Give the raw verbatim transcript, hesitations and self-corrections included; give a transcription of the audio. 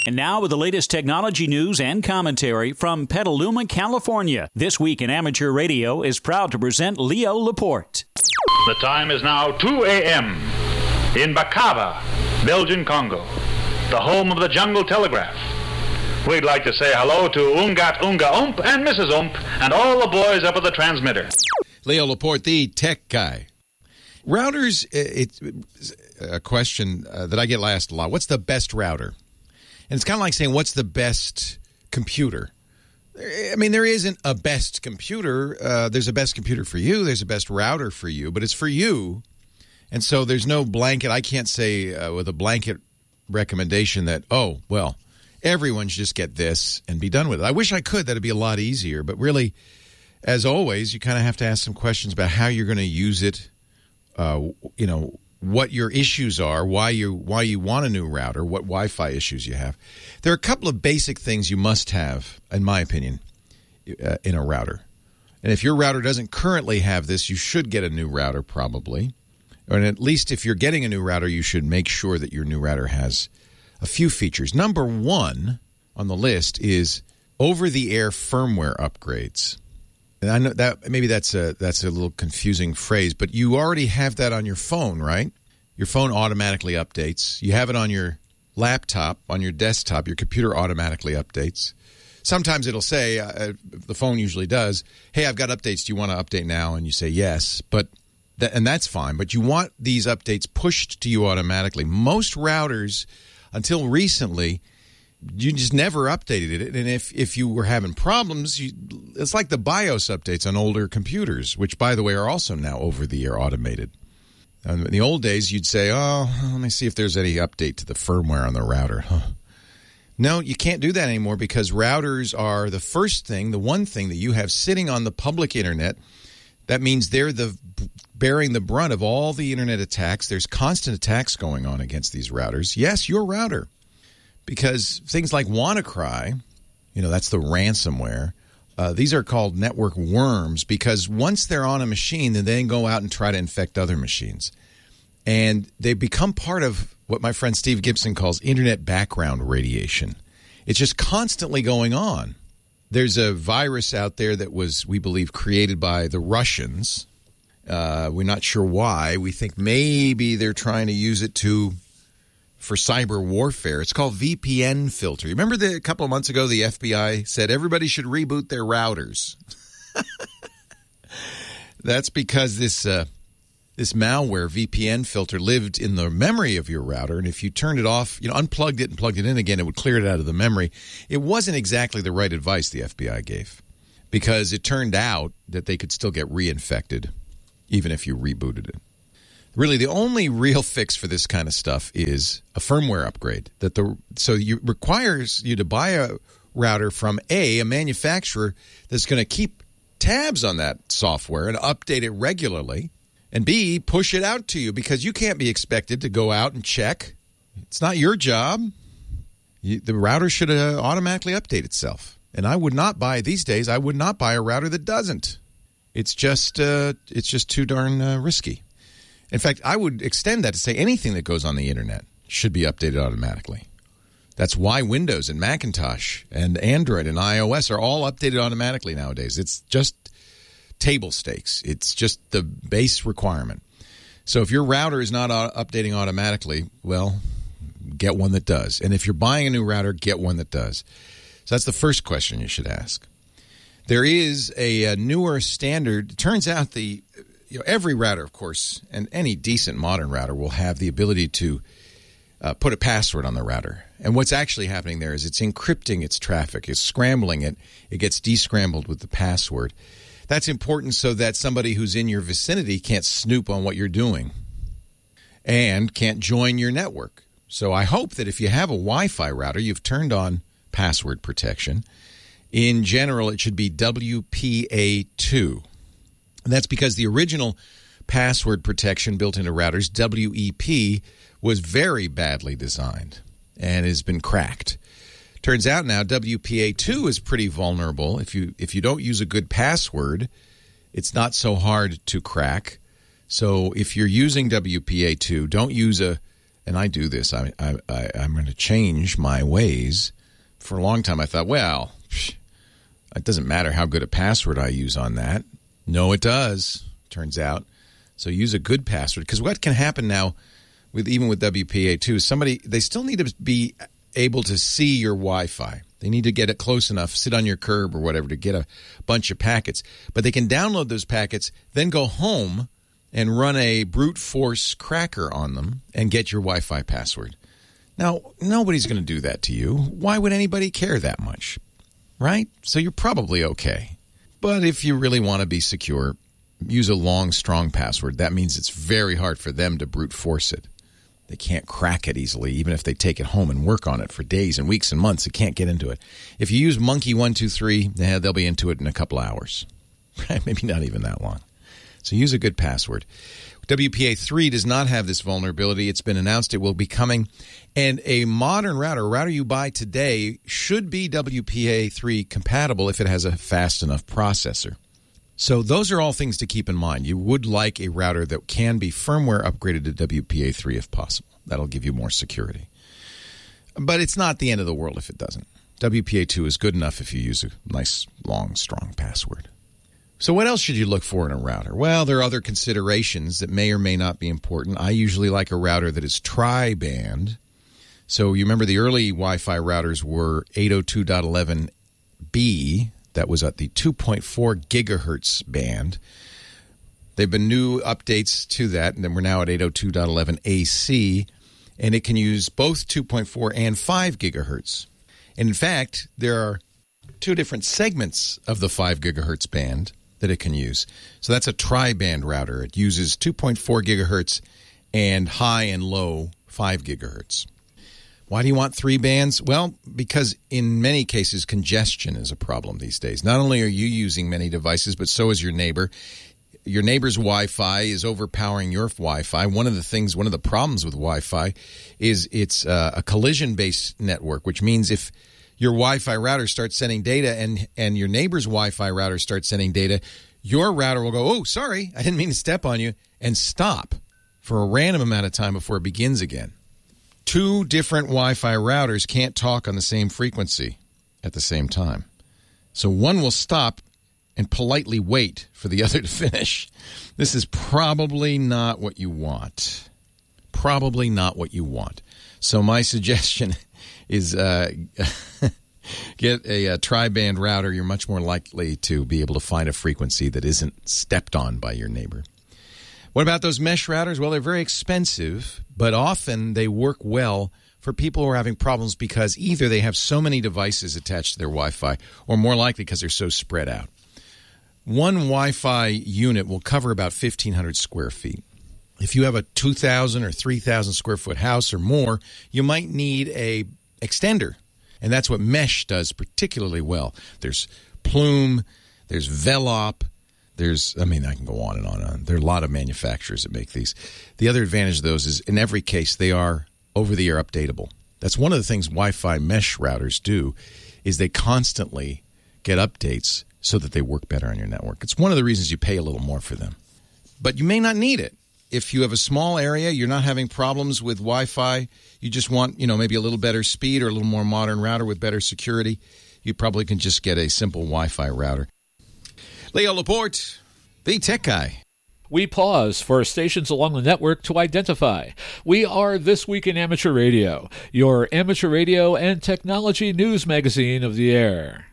And now with the latest technology news and commentary from Petaluma, California. This Week in Amateur Radio is proud to present Leo Laporte. The time is now two a.m. in Bakava, Belgian Congo, the home of the Jungle Telegraph. We'd like to say hello to Ungat Unga Ump and Missus Ump and all the boys up at the transmitter. Leo Laporte, the tech guy. Routers, it's a question uh, that I get asked a lot. What's the best router? And it's kind of like saying, what's the best computer? I mean, there isn't a best computer. Uh, there's a best computer for you. There's a best router for you, but it's for you. And so there's no blanket. I can't say uh, with a blanket recommendation that, oh, well, everyone should just get this and be done with it. I wish I could. That'd be a lot easier. But really, as always, you kind of have to ask some questions about how you're going to use it, uh, you know, what your issues are, why you why you want a new router, what Wi-Fi issues you have. There are a couple of basic things you must have, in my opinion, uh, in a router. And if your router doesn't currently have this, you should get a new router probably. Or at least if you're getting a new router, you should make sure that your new router has a few features. Number one on the list is over-the-air firmware upgrades. And I know that maybe that's a that's a little confusing phrase, but you already have that on your phone, right? Your phone automatically updates. You have it on your laptop, on your desktop. Your computer automatically updates. Sometimes it'll say, uh, the phone usually does, hey, I've got updates. Do you want to update now? And you say yes, but that, and that's fine. But you want these updates pushed to you automatically. Most routers, until recently, you just never updated it. And if, if you were having problems, you, it's like the BIOS updates on older computers, which, by the way, are also now over-the-air automated. Um, in the old days, you'd say, oh, let me see if there's any update to the firmware on the router. Huh. No, you can't do that anymore because routers are the first thing, the one thing that you have sitting on the public internet. That means they're the bearing the brunt of all the internet attacks. There's constant attacks going on against these routers. Yes, your router. Because things like WannaCry, you know, that's the ransomware, uh, these are called network worms because once they're on a machine, then they go out and try to infect other machines. And they become part of what my friend Steve Gibson calls internet background radiation. It's just constantly going on. There's a virus out there that was, we believe, created by the Russians. Uh, we're not sure why. We think maybe they're trying to use it to... for cyber warfare. It's called V P N filter. You remember the, a couple of months ago the F B I said everybody should reboot their routers? That's because this uh, this malware V P N filter lived in the memory of your router, and if you turned it off, you know, unplugged it and plugged it in again, it would clear it out of the memory. It wasn't exactly the right advice the F B I gave because it turned out that they could still get reinfected even if you rebooted it. Really, the only real fix for this kind of stuff is a firmware upgrade. That the so you requires you to buy a router from A, a manufacturer that's going to keep tabs on that software and update it regularly, and B, push it out to you because you can't be expected to go out and check. It's not your job. You, the router should uh, automatically update itself. And I would not buy these days. I would not buy a router that doesn't. It's just uh, it's just too darn uh, risky. In fact, I would extend that to say anything that goes on the internet should be updated automatically. That's why Windows and Macintosh and Android and iOS are all updated automatically nowadays. It's just table stakes. It's just the base requirement. So if your router is not updating automatically, well, get one that does. And if you're buying a new router, get one that does. So that's the first question you should ask. There is a, a newer standard. It turns out the... You know, every router, of course, and any decent modern router will have the ability to uh, put a password on the router. And what's actually happening there is it's encrypting its traffic. It's scrambling it. It gets descrambled with the password. That's important so that somebody who's in your vicinity can't snoop on what you're doing and can't join your network. So I hope that if you have a Wi-Fi router, you've turned on password protection. In general, it should be W P A two. And that's because the original password protection built into routers, W E P, was very badly designed and has been cracked. Turns out now W P A two is pretty vulnerable. If you if you don't use a good password, it's not so hard to crack. So if you're using W P A two, don't use a, and I do this, I, I, I, I'm going to change my ways. For a long time, I thought, well, psh, it doesn't matter how good a password I use on that. No, it does, turns out. So use a good password, because what can happen now, with even with W P A two, somebody, they still need to be able to see your Wi-Fi. They need to get it close enough, sit on your curb or whatever, to get a bunch of packets. But they can download those packets, then go home and run a brute force cracker on them and get your Wi-Fi password. Now, nobody's going to do that to you. Why would anybody care that much? Right? So you're probably okay. But if you really want to be secure, use a long, strong password. That means it's very hard for them to brute force it. They can't crack it easily, even if they take it home and work on it for days and weeks and months. They can't get into it. If you use Monkey one two three, eh, they'll be into it in a couple hours. Maybe not even that long. So use a good password. W P A three does not have this vulnerability. It's been announced it will be coming. And a modern router, a router you buy today, should be W P A three compatible if it has a fast enough processor. So those are all things to keep in mind. You would like a router that can be firmware upgraded to W P A three if possible. That'll give you more security. But it's not the end of the world if it doesn't. W P A two is good enough if you use a nice, long, strong password. So what else should you look for in a router? Well, there are other considerations that may or may not be important. I usually like a router that is tri-band. So you remember the early Wi-Fi routers were eight oh two dot eleven B. That was at the two point four gigahertz band. There have been new updates to that, and then we're now at eight oh two dot eleven A C, and it can use both two point four and five gigahertz. And in fact, there are two different segments of the five gigahertz band that it can use. So that's a tri-band router. It uses two point four gigahertz and high and low five gigahertz. Why do you want three bands? Well, because in many cases, congestion is a problem these days. Not only are you using many devices, but so is your neighbor. Your neighbor's Wi-Fi is overpowering your Wi-Fi. One of the things, one of the problems with Wi-Fi is it's uh, a collision-based network, which means if your Wi-Fi router starts sending data and, and your neighbor's Wi-Fi router starts sending data, your router will go, oh, sorry, I didn't mean to step on you, and stop for a random amount of time before it begins again. Two different Wi-Fi routers can't talk on the same frequency at the same time. So one will stop and politely wait for the other to finish. This is probably not what you want. Probably not what you want. So my suggestion is uh, get a, a tri-band router. You're much more likely to be able to find a frequency that isn't stepped on by your neighbor. What about those mesh routers? Well, they're very expensive, but often they work well for people who are having problems because either they have so many devices attached to their Wi-Fi, or more likely because they're so spread out. One Wi-Fi unit will cover about fifteen hundred square feet. If you have a two thousand or three thousand square foot house or more, you might need a extender, and that's what mesh does particularly well. There's Plume, there's Velop, There's, I mean, I can go on and on and on. There are a lot of manufacturers that make these. The other advantage of those is, in every case, they are over-the-air updatable. That's one of the things Wi-Fi mesh routers do, is they constantly get updates so that they work better on your network. It's one of the reasons you pay a little more for them. But you may not need it. If you have a small area, you're not having problems with Wi-Fi, you just want, you know, maybe a little better speed or a little more modern router with better security, you probably can just get a simple Wi-Fi router. Leo Laporte, the Tech Guy. We pause for stations along the network to identify. We are This Week in Amateur Radio, your amateur radio and technology news magazine of the air.